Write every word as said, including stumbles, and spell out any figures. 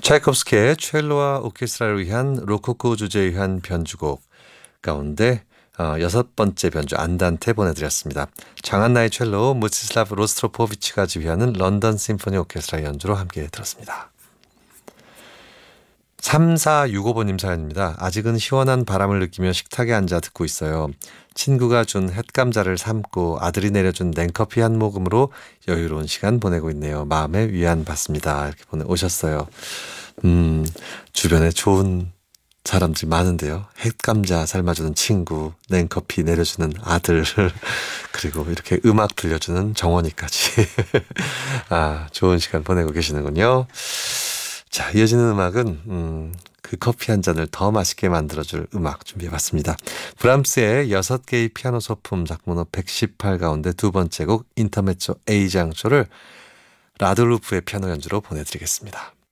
차이콥스키의 첼로와 오케스트라를 위한 로코코 주제에 의한 변주곡 가운데 어, 여섯 번째 변주 안단테 보내드렸습니다. 장한나의 첼로, 무치슬라프 로스트로포비치가 지휘하는 런던 심포니 오케스트라 연주로 함께 들었습니다. 삼사육오 번님 사연입니다. 아직은 시원한 바람을 느끼며 식탁에 앉아 듣고 있어요. 친구가 준 햇감자를 삶고 아들이 내려준 냉커피 한 모금으로 여유로운 시간 보내고 있네요. 마음에 위안 받습니다. 이렇게 보내오셨어요. 음, 주변에 좋은 사람들이 많은데요. 햇감자 삶아주는 친구, 냉커피 내려주는 아들, 그리고 이렇게 음악 들려주는 정원이까지. 아, 좋은 시간 보내고 계시는군요. 자, 이어지는 음악은 음, 그 커피 한 잔을 더 맛있게 만들어줄 음악 준비해봤습니다. 브람스의 여섯 개의 피아노 소품 작문호 백십팔 가운데 두 번째 곡 인터메초 A 장초를 라돌루프의 피아노 연주로 보내드리겠습니다.